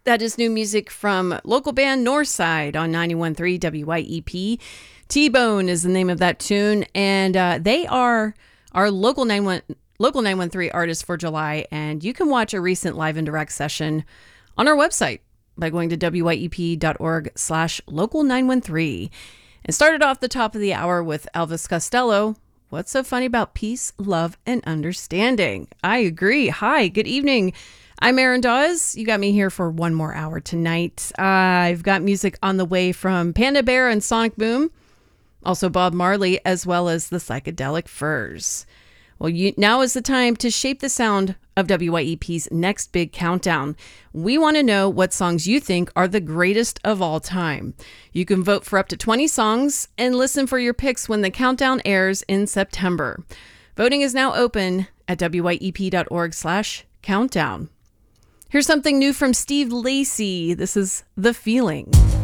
That is new music from local band Northside on 91.3 WYEP. T-Bone is the name of that tune, and they are our local 913 artist for July, and you can watch a recent live and direct session on our website by going to wyep.org/local913. And started off the top of the hour with Elvis Costello. What's so funny about peace, love, and understanding? I agree. Hi, good evening. I'm Erin Dawes. You got me here for one more hour tonight. I've got music on the way from Panda Bear and Sonic Boom, also Bob Marley, as well as the Psychedelic Furs. Well, now is the time to shape the sound of WYEP's next big countdown. We want to know what songs you think are the greatest of all time. You can vote for up to 20 songs and listen for your picks when the countdown airs in September. Voting is now open at wyep.org/countdown. Here's something new from Steve Lacy. This is The Feeling.